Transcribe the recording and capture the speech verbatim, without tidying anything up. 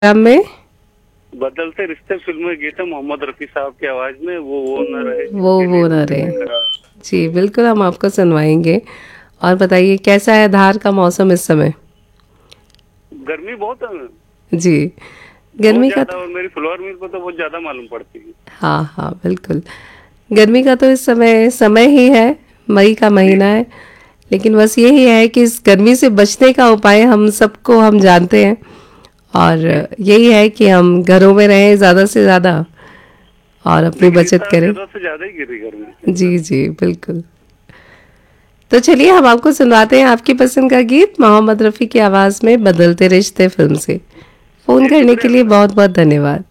Programme में बदलते रिश्ते फिल्म में गीत है मोहम्मद रफी साहब की आवाज में, वो वो न रहे वो जिसके लिए वो ना दिल रहे। बेकरार। जी बिल्कुल, हम आपको सुनवाएंगे। और बताइए कैसा है धार का मौसम इस समय? गर्मी बहुत है, जी, बहुत गर्मी का ज्यादा, तो और मेरी फ्लोर मिल को तो बहुत ज्यादा मालूम पड़ती है। हाँ हाँ बिल्कुल, गर्मी का तो इस समय समय ही है, मई का जी महीना है। लेकिन बस यही है कि इस गर्मी से बचने का उपाय हम सबको हम जानते हैं, और जी। यही है कि हम घरों में रहें ज़्यादा से ज़्यादा और अपनी लेकिन इस बचत साल करें। जरूरत से ज्यादा ही गिर रही गर्मी इस जी साल। जी बिल्कुल। तो चलिए हम आपको सुनवाते हैं आपकी पसंद का गीत मोहम्मद रफ़ी की आवाज़ में बदलते रिश्ते फिल्म से। फ़ोन जी करने के शुक्रिया लिए मैडम। बहुत बहुत धन्यवाद।